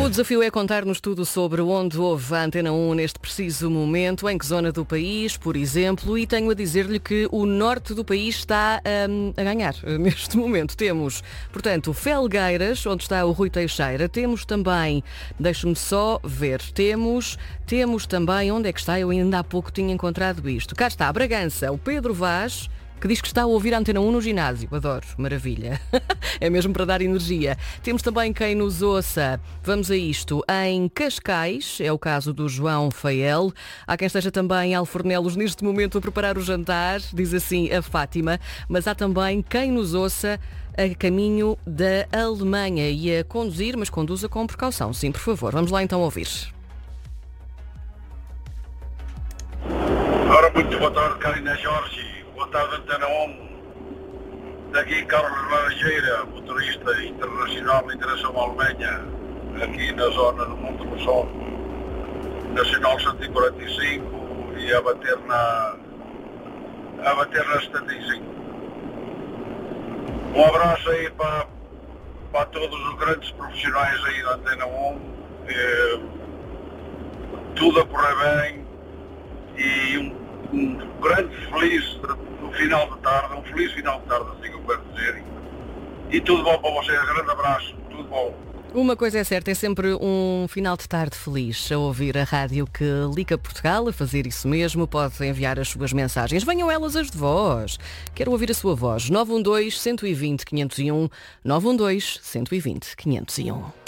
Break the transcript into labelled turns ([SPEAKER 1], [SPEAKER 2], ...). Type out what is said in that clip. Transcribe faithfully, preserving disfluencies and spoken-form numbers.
[SPEAKER 1] O desafio é contar-nos tudo sobre onde houve a Antena um neste preciso momento, em que zona do país, por exemplo, e tenho a dizer-lhe que o norte do país está um, a ganhar neste momento. Temos, portanto, Felgueiras, onde está o Rui Teixeira. Temos também, deixe-me só ver, temos, temos também, onde é que está? Eu ainda há pouco tinha encontrado isto. Cá está, Bragança, o Pedro Vaz, que diz que está a ouvir a Antena um no ginásio. Adoro, maravilha. É mesmo para dar energia. Temos também quem nos ouça, vamos a isto, em Cascais, é o caso do João Fael. Há quem esteja também em Alfornelos neste momento a preparar o jantar, diz assim a Fátima, mas há também quem nos ouça a caminho da Alemanha e a conduzir, mas conduza com precaução. Sim, por favor. Vamos lá então ouvir.
[SPEAKER 2] Ora, muito boa tarde, Carina Jorge. Boa tarde, Antena um. Daqui Carlos Laranjeira, motorista internacional em direção à Alemanha, aqui na zona do Monte do Sol, Nacional cento e quarenta e cinco e a bater na, a bater na setenta e cinco. Um abraço aí para, para todos os grandes profissionais aí da Antena um. Eh, tudo a correr bem e um, um grande feliz no final de tarde, um feliz final de tarde, assim que eu quero dizer. E tudo bom para vocês, grande abraço, tudo bom.
[SPEAKER 1] Uma coisa é certa, é sempre um final de tarde feliz a ouvir a rádio que liga Portugal, a fazer isso mesmo, pode enviar as suas mensagens. Venham elas as de voz. Quero ouvir a sua voz. nove um dois, um dois zero, quinhentos e um, nove um dois, um dois zero, quinhentos e um.